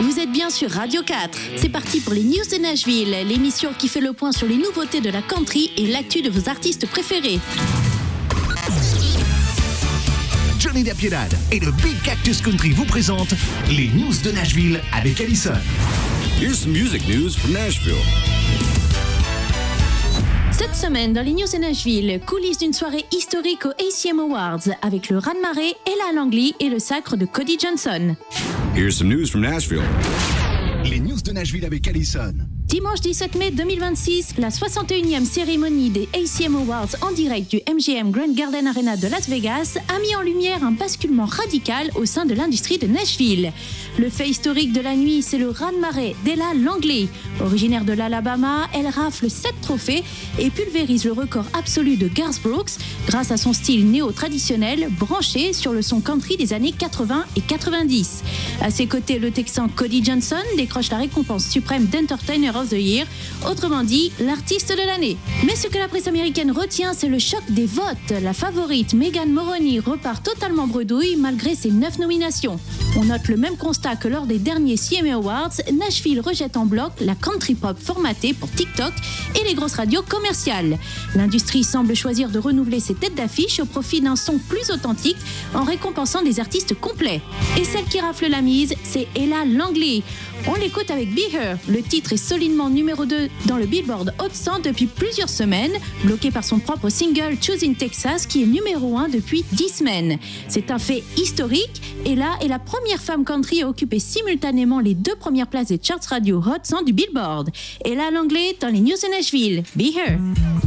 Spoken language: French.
Vous êtes bien sur Radio 4. C'est parti pour les News de Nashville, l'émission qui fait le point sur les nouveautés de la country et l'actu de vos artistes préférés. Johnny Dapiedad et le Big Cactus Country vous présentent les News de Nashville avec Allison. Here's some music news from Nashville. Cette semaine, dans les News de Nashville, coulisses d'une soirée historique aux ACM Awards avec le raz-de-marée, Ella Langley et le sacre de Cody Johnson. Here's some news from Nashville. Les News de Nashville avec Allison. Dimanche 17 mai 2026, la 61e cérémonie des ACM Awards en direct du MGM Grand Garden Arena de Las Vegas a mis en lumière un basculement radical au sein de l'industrie de Nashville. Le fait historique de la nuit, c'est le raz-de-marée d'Ella Langley. Originaire de l'Alabama, elle rafle 7 trophées et pulvérise le record absolu de Garth Brooks grâce à son style néo-traditionnel branché sur le son country des années 80 et 90. À ses côtés, le Texan Cody Johnson décroche la récompense suprême d'Entertainer of the Year, autrement dit l'artiste de l'année. Mais ce que la presse américaine retient, c'est le choc des votes. La favorite Megan Moroney repart totalement bredouille malgré ses 9 nominations. On note le même constat que lors des derniers CMA Awards, Nashville rejette en bloc la country pop formatée pour TikTok et les grosses radios commerciales. L'industrie semble choisir de renouveler ses têtes d'affiche au profit d'un son plus authentique en récompensant des artistes complets. Et celle qui rafle la mise, c'est Ella Langley. On l'écoute avec Be Her. Le titre est solidement numéro 2 dans le Billboard Hot 100 depuis plusieurs semaines, bloqué par son propre single Choosing Texas qui est numéro 1 depuis 10 semaines. C'est un fait historique. Ella est la première femme country à occuper simultanément les 2 premières places des charts radio Hot 100 du Billboard. Ella Langley dans les News de Nashville. Be Her.